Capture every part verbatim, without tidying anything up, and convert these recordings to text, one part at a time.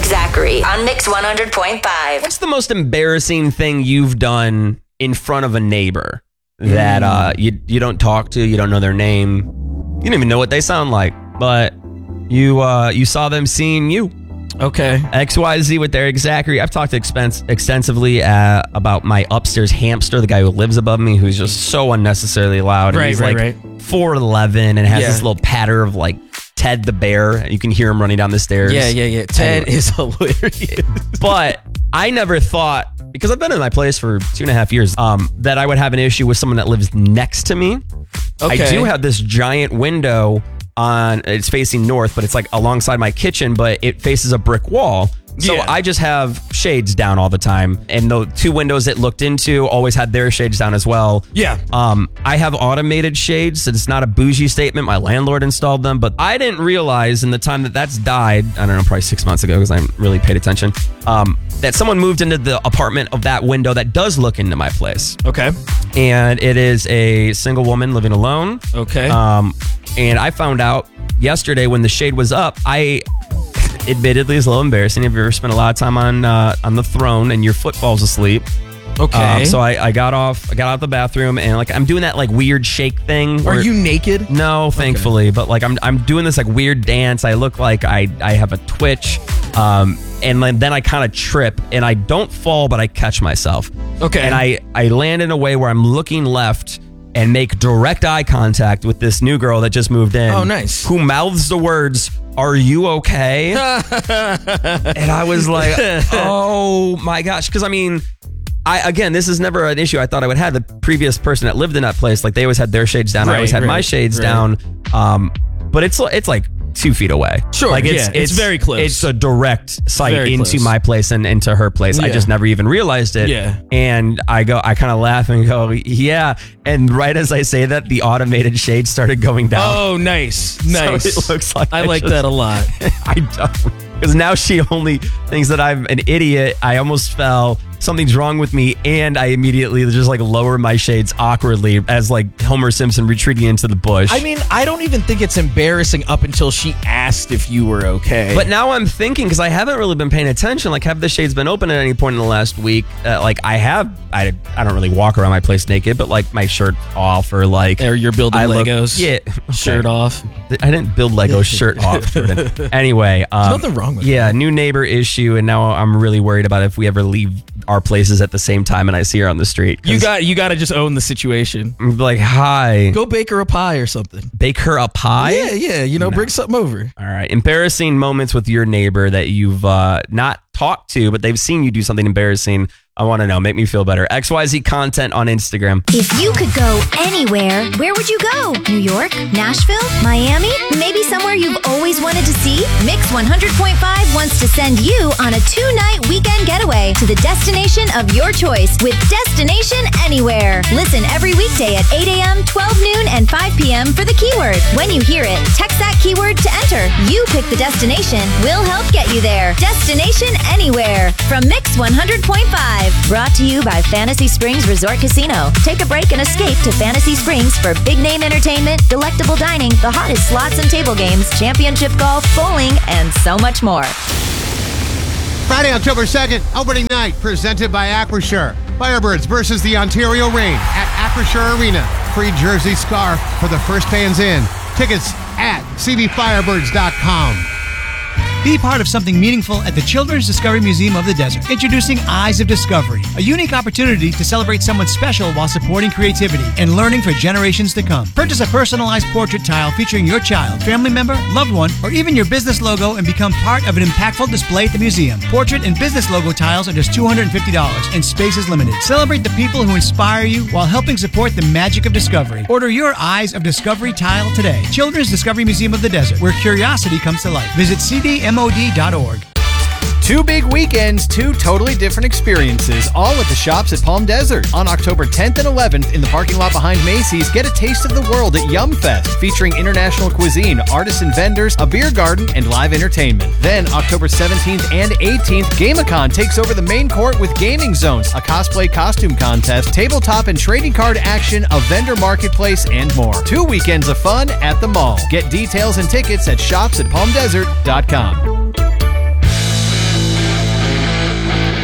Zachary on Mix one hundred point five. What's the most embarrassing thing you've done in front of a neighbor that uh, you you don't talk to, you don't know their name, you don't even know what they sound like, but you uh, you saw them seeing you? Okay. X Y Z with Eric Zachary. I've talked expense, extensively uh, about my upstairs hamster, the guy who lives above me, who's just so unnecessarily loud. And Right, he's right, like right. four eleven and has Yeah. this little patter of like Ted the bear. You can hear him running down the stairs. Yeah, yeah, yeah. Ted Anyway. is hilarious. But I never thought, because I've been in my place for two and a half years, um, that I would have an issue with someone that lives next to me. Okay. I do have this giant window on, it's facing north, but it's like alongside my kitchen, but it faces a brick wall. So Yeah. I just have shades down all the time. And the two windows it looked into always had their shades down as well. Yeah. Um, I have automated shades, so it's not a bougie statement. My landlord installed them, but I didn't realize in the time that that's died, I don't know, probably six months ago because I haven't really paid attention, um, that someone moved into the apartment of that window that does look into my place. Okay. And it is a single woman living alone. Okay. Um, and I found out yesterday when the shade was up, I... admittedly, it's a little embarrassing. Have you ever spent a lot of time on uh, on the throne and your foot falls asleep? Okay. Um, so I, I got off, I got out of the bathroom and like I'm doing that like weird shake thing. Are where- you naked? No, thankfully, but like I'm I'm doing this like weird dance. I look like I I have a twitch, um, and then, then I kind of trip and I don't fall, but I catch myself. Okay. And I I land in a way where I'm looking left and make direct eye contact with this new girl that just moved in. Oh, nice. Who mouths the words, "Are you okay?" And I was like, oh my gosh. Because I mean, I again, this is never an issue I thought I would have. The previous person that lived in that place, like they always had their shades down. I Right, always had my right, shades right. down. Um, but it's it's like two feet away. Sure, like it's, yeah, it's very close. It's a direct sight Very into close. my place and into her place. I Yeah. just never even realized it. Yeah. And I go, I kind of laugh and go, yeah. And right as I say that, the automated shade started going down. Oh, nice. Nice. So it looks like I I like just- that a lot. I don't. Because now she only thinks that I'm an idiot. I almost fell. Something's wrong with me. And I immediately just like lower my shades awkwardly as like Homer Simpson retreating into the bush. I mean, I don't even think it's embarrassing up until she asked if you were okay. But now I'm thinking, because I haven't really been paying attention, like have the shades been open at any point in the last week? Uh, like I have, I, I don't really walk around my place naked, but like my shirt off or like. Or you're building I look- Legos. yeah. Shirt Okay. off. I didn't build Lego shirt off. Jordan. Anyway. Um, There's nothing wrong with Yeah, that. new neighbor issue. And now I'm really worried about if we ever leave our places at the same time and I see her on the street. 'Cause You got you got to just own the situation. I'm like, hi. Go bake her a pie or something. Bake her a pie? Yeah, yeah. You know, bring something over. All right. Embarrassing moments with your neighbor that you've uh, not talked to, but they've seen you do something embarrassing. I want to know. Make me feel better. X Y Z content on Instagram. If you could go anywhere, where would you go? New York? Nashville? Miami? Maybe somewhere you've always wanted to see? Mix one hundred point five wants to send you on a two-night weekend getaway to the destination of your choice with Destination Anywhere. Listen every weekday at eight a.m., twelve noon, and five p.m. for the keyword. When you hear it, text that keyword to enter. You pick the destination. We'll help get you there. Destination Anywhere from Mix one hundred point five. Brought to you by Fantasy Springs Resort Casino. Take a break and escape to Fantasy Springs for big name entertainment, delectable dining, the hottest slots and table games, championship golf, bowling, and so much more. Friday, October second, opening night, presented by Acrisure. Firebirds versus the Ontario Reign at Acrisure Arena. Free jersey scarf for the first fans in. Tickets at c b firebirds dot com. Be part of something meaningful at the Children's Discovery Museum of the Desert. Introducing Eyes of Discovery, a unique opportunity to celebrate someone special while supporting creativity and learning for generations to come. Purchase a personalized portrait tile featuring your child, family member, loved one, or even your business logo and become part of an impactful display at the museum. Portrait and business logo tiles are just two hundred fifty dollars and space is limited. Celebrate the people who inspire you while helping support the magic of discovery. Order your Eyes of Discovery tile today. Children's Discovery Museum of the Desert, where curiosity comes to life. Visit c d m o d dot org. Two big weekends, two totally different experiences, all at the Shops at Palm Desert. On October tenth and eleventh, in the parking lot behind Macy's, get a taste of the world at Yum Fest, featuring international cuisine, artisan vendors, a beer garden, and live entertainment. Then, October seventeenth and eighteenth, GameCon takes over the main court with Gaming Zones, a cosplay costume contest, tabletop and trading card action, a vendor marketplace, and more. Two weekends of fun at the mall. Get details and tickets at shops at palm desert dot com.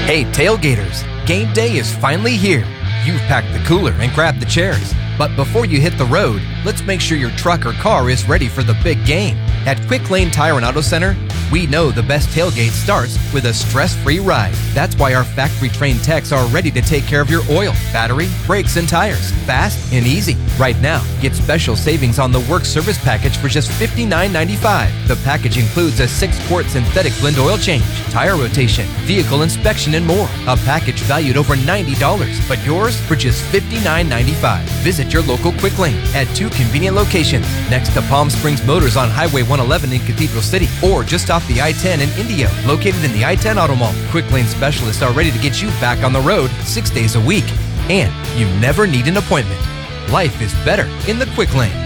Hey, tailgaters, game day is finally here. You've packed the cooler and grabbed the chairs. But before you hit the road, let's make sure your truck or car is ready for the big game. At Quick Lane Tire and Auto Center, we know the best tailgate starts with a stress-free ride. That's why our factory-trained techs are ready to take care of your oil, battery, brakes, and tires, fast and easy. Right now, get special savings on the Work Service Package for just fifty-nine ninety-five. The package includes a six-quart synthetic blend oil change, tire rotation, vehicle inspection, and more. A package valued over ninety dollars, but yours for just fifty-nine ninety-five. Visit your local Quick Lane at two convenient locations, next to Palm Springs Motors on Highway one eleven in Cathedral City, or just off the I ten in Indio, located in the I ten Auto Mall. Quick Lane specialists are ready to get you back on the road six days a week. And you never need an appointment. Life is better in the Quick Lane.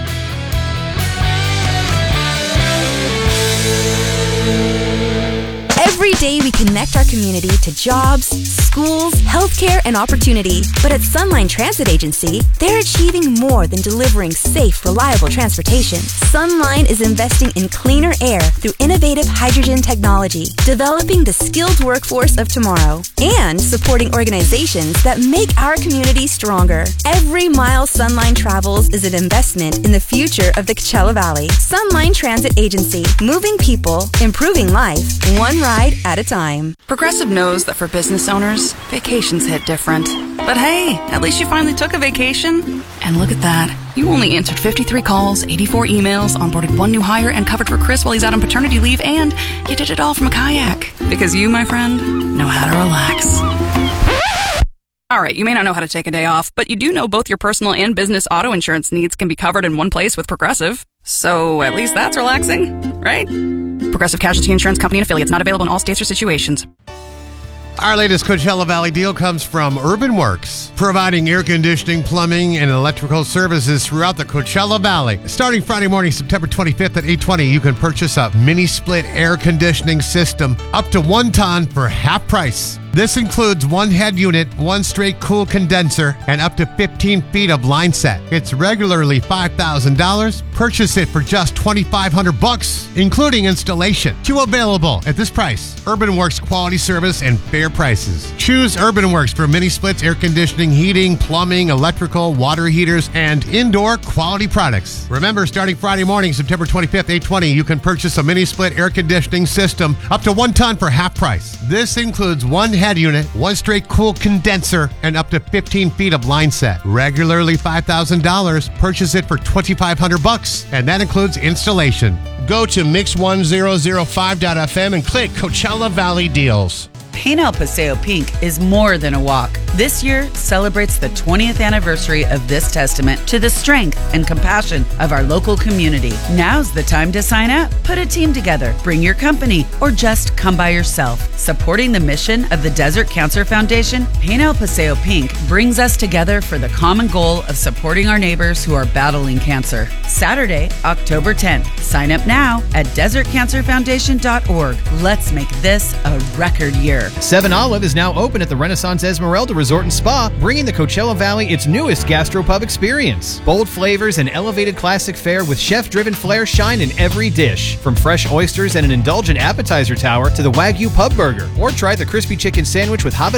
Every day we connect our community to jobs, schools, healthcare, and opportunity. But at Sunline Transit Agency, they're achieving more than delivering safe, reliable transportation. Sunline is investing in cleaner air through innovative hydrogen technology, developing the skilled workforce of tomorrow, and supporting organizations that make our community stronger. Every mile Sunline travels is an investment in the future of the Coachella Valley. Sunline Transit Agency, moving people, improving life, one ride at a time. Progressive knows that for business owners, vacations hit different. But hey, at least you finally took a vacation. And look at that. You only answered fifty-three calls, eighty-four emails, onboarded one new hire, and covered for Chris while he's out on paternity leave, and you did it all from a kayak. Because you, my friend, know how to relax. All right, you may not know how to take a day off, but you do know both your personal and business auto insurance needs can be covered in one place with Progressive. So at least that's relaxing, right? Progressive Casualty Insurance Company and affiliates, not available in all states or situations. Our latest Coachella Valley deal comes from Urban Works, providing air conditioning, plumbing, and electrical services throughout the Coachella Valley. Starting Friday morning, September twenty-fifth at eight twenty, you can purchase a mini-split air conditioning system up to one ton for half price. This includes one head unit, one straight cool condenser, and up to fifteen feet of line set. It's regularly five thousand dollars. Purchase it for just twenty-five hundred bucks, including installation. Two available at this price. Urban Works quality service and fair prices. Choose Urban Works for mini splits, air conditioning, heating, plumbing, electrical, water heaters, and indoor quality products. Remember, starting Friday morning, September twenty-fifth, eight twenty, you can purchase a mini split air conditioning system up to one ton for half price. This includes one head unit, one straight cool condenser, and up to fifteen feet of line set. Regularly five thousand dollars. Purchase it for twenty-five hundred bucks, and that includes installation. Go to mix one thousand five dot f m and click Coachella Valley Deals. Paint El Paseo Pink is more than a walk. This year celebrates the twentieth anniversary of this testament to the strength and compassion of our local community. Now's the time to sign up. Put a team together, bring your company, or just come by yourself. Supporting the mission of the Desert Cancer Foundation, Paint El Paseo Pink brings us together for the common goal of supporting our neighbors who are battling cancer. Saturday, October tenth. Sign up now at desert cancer foundation dot org. Let's make this a record year. Seven Olive is now open at the Renaissance Esmeralda Resort and Spa, bringing the Coachella Valley its newest gastropub experience. Bold flavors and elevated classic fare with chef-driven flair shine in every dish. From fresh oysters and an indulgent appetizer tower to the Wagyu pub burger. Or try the crispy chicken sandwich with habanero